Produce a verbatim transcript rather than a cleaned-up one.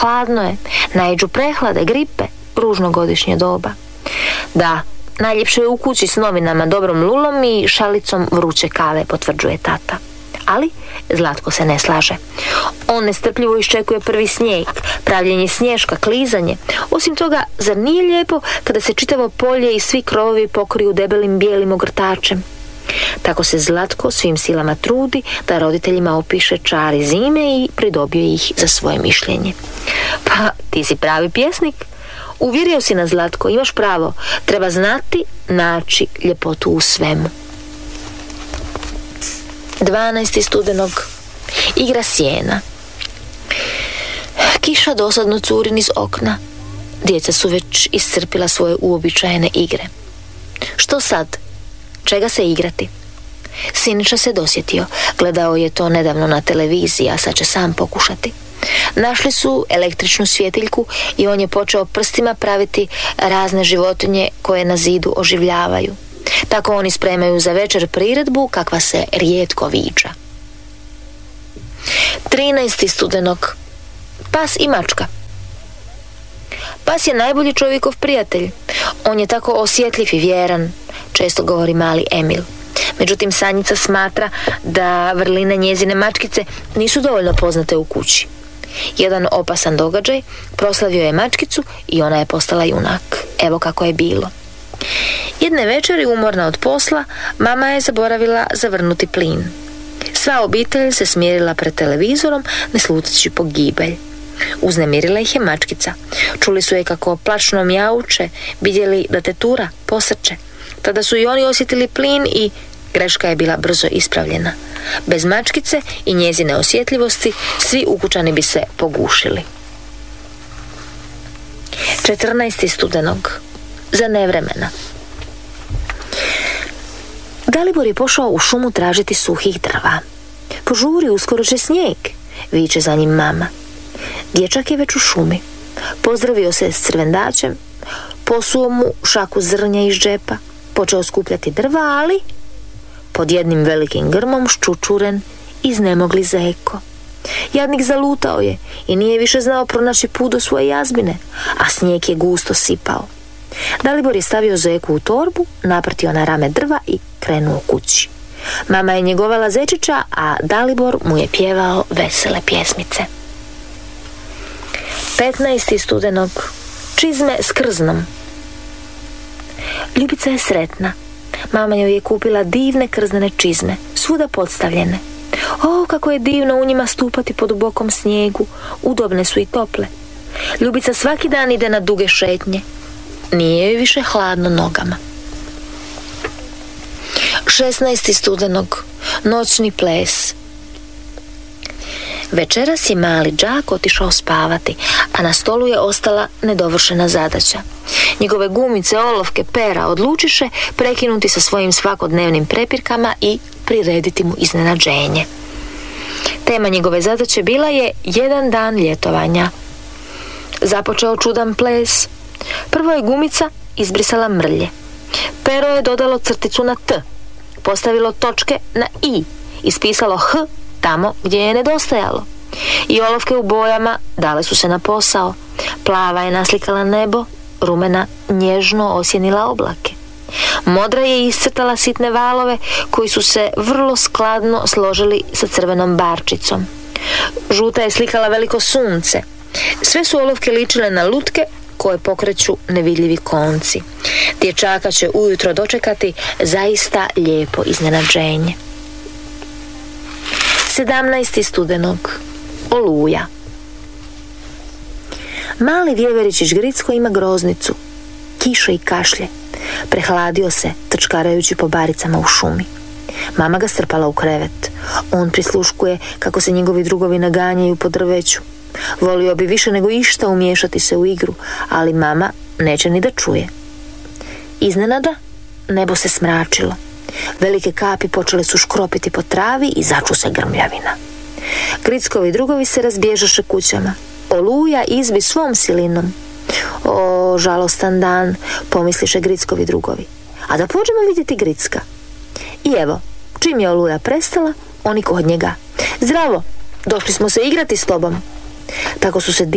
hladno je, naiđu prehlade, gripe, ružno godišnje doba. Da, najljepše je u kući s novinama, dobrom lulom i šalicom vruće kave, potvrđuje tata. Ali Zlatko se ne slaže. On nestrpljivo iščekuje prvi snijeg, pravljenje sniješka, klizanje. Osim toga, zar nije lijepo kada se čitavo polje i svi krovovi pokriju debelim bijelim ogrtačem? Tako se Zlatko svim silama trudi da roditeljima opiše čari zime i pridobije ih za svoje mišljenje. Pa, ti si pravi pjesnik. Uvjerio si nas, Zlatko, imaš pravo. Treba znati naći ljepotu u svemu. dvanaesti studenog. Igra sjena. Kiša dosadno curi niz okna. Djeca su već iscrpila svoje uobičajene igre. Što sad? Čega se igrati? Siniša se dosjetio. Gledao je to nedavno na televiziji, a sad će sam pokušati. Našli su električnu svjetiljku i on je počeo prstima praviti razne životinje koje na zidu oživljavaju. Tako oni spremaju za večer priredbu kakva se rijetko viđa. trinaesti studenog. Pas i mačka. Pas je najbolji čovjekov prijatelj. On je tako osjetljiv i vjeran, često govori mali Emil. Međutim, Sanjica smatra da vrline njezine mačkice nisu dovoljno poznate u kući. Jedan opasan događaj proslavio je mačkicu i ona je postala junak. Evo kako je bilo. Jedne večeri, umorna od posla, mama je zaboravila zavrnuti plin. Sva obitelj se smirila pred televizorom, ne slutajući pogibelj. Uznemirila ih je mačkica. Čuli su je kako plačno mjauče, vidjeli da tetura posrče. Tada su i oni osjetili plin i greška je bila brzo ispravljena. Bez mačkice i njezine osjetljivosti svi ukućani bi se pogušili. četrnaesti studenog. Za nevremena. Dalibor je pošao u šumu tražiti suhih drva. Požuri, uskoro će snijeg, viče za njim mama. Dječak je već u šumi. Pozdravio se s crvendačem, posuo mu šaku zrnja iz džepa, počeo skupljati drva, ali pod jednim velikim grmom ščučuren iznemogli zeko. Jadnik zalutao je i nije više znao pronaći put do svoje jazbine, a snijeg je gusto sipao. Dalibor je stavio zeku u torbu, naprtio na rame drva i krenuo kući. Mama je njegovala zečića, a Dalibor mu je pjevao vesele pjesmice. petnaesti studenog. Čizme s krznom. Ljubica je sretna. Mama joj je kupila divne krznene čizme, svuda podstavljene. O, kako je divno u njima stupati po dubokom snijegu, udobne su i tople. Ljubica svaki dan ide na duge šetnje. Nije joj više hladno nogama. šesnaesti studenog. Noćni ples. Večeras je mali đak otišao spavati, a na stolu je ostala nedovršena zadaća. Njegove gumice, olovke, pera odlučiše prekinuti sa svojim svakodnevnim prepirkama i prirediti mu iznenađenje. Tema njegove zadaće bila je jedan dan ljetovanja. Započeo čudan ples. Prvo je gumica izbrisala mrlje. Pero je dodalo crticu na T, postavilo točke na I, ispisalo H tamo gdje je nedostajalo. I olovke u bojama dale su se na posao. Plava je naslikala nebo, rumena nježno osjenila oblake. Modra je iscrtala sitne valove koji su se vrlo skladno složili sa crvenom barčicom. Žuta je slikala veliko sunce. Sve su olovke ličile na lutke koje pokreću nevidljivi konci. Dječaka će ujutro dočekati zaista lijepo iznenađenje. sedamnaesti studenog. Oluja. Mali vjeveričić Gricko ima groznicu. Kiše i kašlje. Prehladio se, trčkarajući po baricama u šumi. Mama ga strpala u krevet. On prisluškuje kako se njegovi drugovi naganjaju po drveću. Volio bi više nego išta umiješati se u igru, ali mama neće ni da čuje. Iznenada nebo se smračilo. Velike kapi počele su škropiti po travi i začu se grmljavina. Grickovi drugovi se razbježaše kućama. Oluja izbi svom silinom. O, žalostan dan, pomisliše Grickovi drugovi. A da pođemo vidjeti Gricka. I evo, čim je oluja prestala, oni kod njega. Zdravo, došli smo se igrati s tobom. Tako su se